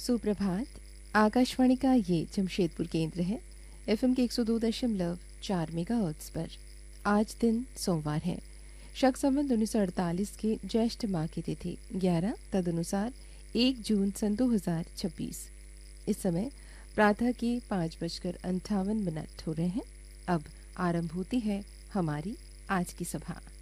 सुप्रभात। आकाशवाणी का ये जमशेदपुर केंद्र है। एफएम के 102.4 मेगाहर्ट्ज पर। आज दिन सोमवार है। शक संवत 1948 के ज्येष्ठ माह की तिथि 11 तदनुसार 1 जून सन 2026। इस समय प्रातः के 5:58 हो रहे हैं। अब आरंभ होती है हमारी आज की सभा।